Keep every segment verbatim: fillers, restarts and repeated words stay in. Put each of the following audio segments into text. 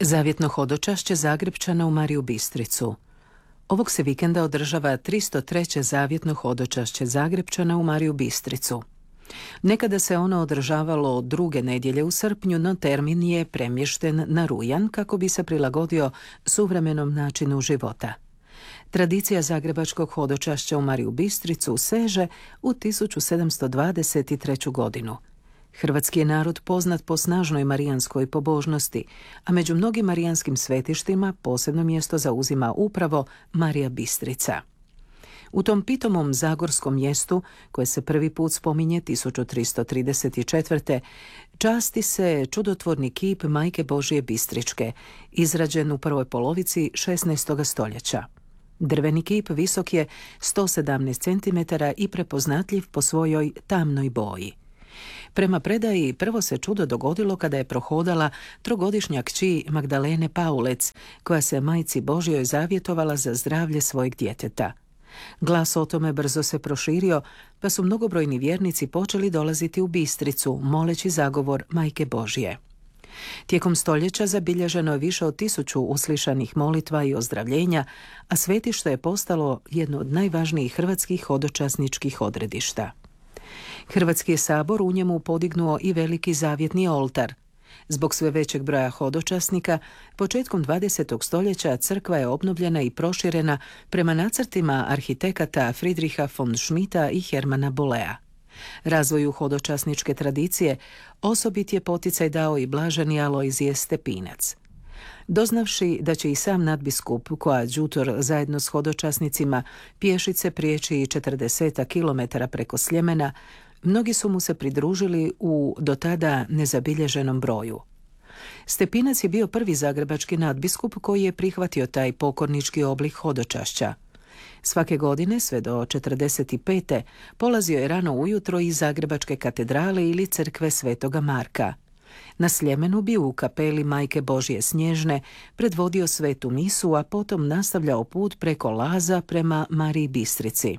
Zavjetno hodočašće Zagrepčana u Mariju Bistricu. Ovog se vikenda održava tristo treće Zavjetno hodočašće Zagrepčana u Mariju Bistricu. Nekada se ono održavalo druge nedjelje u srpnju, no termin je premješten na rujan kako bi se prilagodio suvremenom načinu života. Tradicija zagrebačkog hodočašća u Mariju Bistricu seže u tisuću sedamsto dvadeset treću. godinu. Hrvatski je narod poznat po snažnoj marijanskoj pobožnosti, a među mnogim marijanskim svetištima posebno mjesto zauzima upravo Marija Bistrica. U tom pitomom zagorskom mjestu, koje se prvi put spominje tisuću tristo trideset četvrte. časti se čudotvorni kip Majke Božije Bistričke, izrađen u prvoj polovici šesnaestog stoljeća. Drveni kip visok je sto sedamnaest centimetara i prepoznatljiv po svojoj tamnoj boji. Prema predaji, prvo se čudo dogodilo kada je prohodala trogodišnja kći Magdalene Paulec, koja se Majci Božjoj zavjetovala za zdravlje svojeg djeteta. Glas o tome brzo se proširio, pa su mnogobrojni vjernici počeli dolaziti u Bistricu, moleći zagovor Majke Božje. Tijekom stoljeća zabilježeno je više od tisuću uslišanih molitva i ozdravljenja, a svetište je postalo jedno od najvažnijih hrvatskih hodočasničkih odredišta. Hrvatski je sabor u njemu podignuo i veliki zavjetni oltar. Zbog sve većeg broja hodočasnika, početkom dvadesetog stoljeća crkva je obnovljena i proširena prema nacrtima arhitekata Friedricha von Schmidta i Hermana Bollea. Razvoju hodočasničke tradicije osobit je poticaj dao i blaženi Alojzije Stepinac. Doznavši da će i sam nadbiskup koadjutor zajedno s hodočasnicima pješice prijeći četrdeset kilometara preko Sljemena, mnogi su mu se pridružili u do tada nezabilježenom broju. Stepinac je bio prvi zagrebački nadbiskup koji je prihvatio taj pokornički oblik hodočašća. Svake godine, sve do četrdeset pete. polazio je rano ujutro iz Zagrebačke katedrale ili crkve Svetoga Marka. Na Sljemenu bi u kapeli Majke Božje Snježne predvodio svetu misu, a potom nastavljao put preko Laza prema Mariji Bistrici.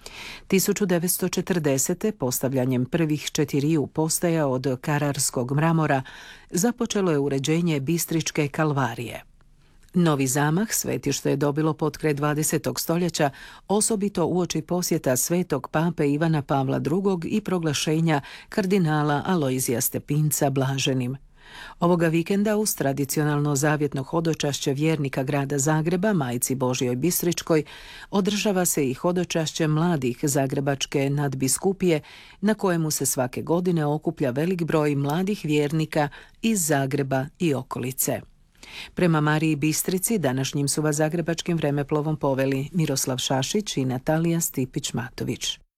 tisuću devetsto četrdesete. postavljanjem prvih četiriju postaja od kararskog mramora započelo je uređenje Bistričke kalvarije. Novi zamah svetište je dobilo potkraj dvadesetog stoljeća, osobito uoči posjeta svetog pape Ivana Pavla drugog. i proglašenja kardinala Alojzija Stepinca blaženim. Ovoga vikenda uz tradicionalno zavjetno hodočašće vjernika grada Zagreba, Majci Božjoj Bistričkoj, održava se i hodočašće mladih zagrebačke nadbiskupije, na kojemu se svake godine okuplja velik broj mladih vjernika iz Zagreba i okolice. Prema Mariji Bistrici današnjim su vas zagrebačkim vremeplovom poveli Miroslav Šašić i Natalija Stipić-Matović.